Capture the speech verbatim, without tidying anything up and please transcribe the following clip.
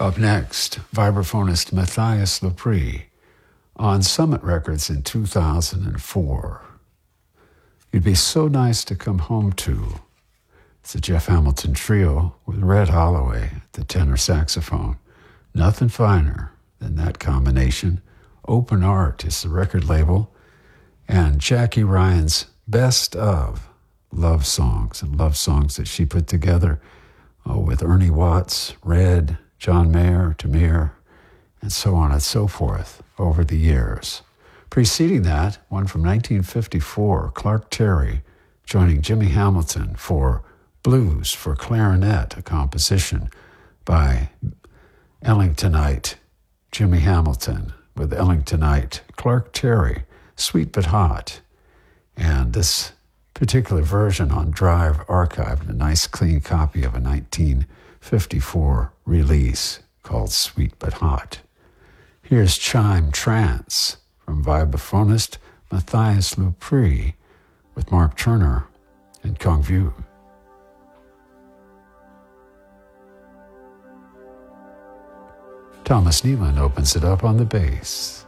Up next, vibraphonist Matthias Lepre on Summit Records in two thousand four. You'd Be So Nice to Come Home To. It's a Jeff Hamilton trio with Red Holloway at the tenor saxophone. Nothing finer than that combination. Open Art is the record label, and Jackie Ryan's best of love songs, and love songs that she put together oh, with Ernie Watts, Red, John Mayer, Tamir, and so on and so forth over the years. Preceding that, one from nineteen fifty-four, Clark Terry joining Jimmy Hamilton for Blues for Clarinet, a composition by Ellingtonite Jimmy Hamilton with Ellingtonite Clark Terry, Sweet But Hot. And this particular version on Drive archived, a nice clean copy of a nineteen fifty-four release called Sweet But Hot. Here's Chime Trance from vibraphonist Matthias Lepre with Mark Turner and Kong Vu. Thomas Neiman opens it up on the bass.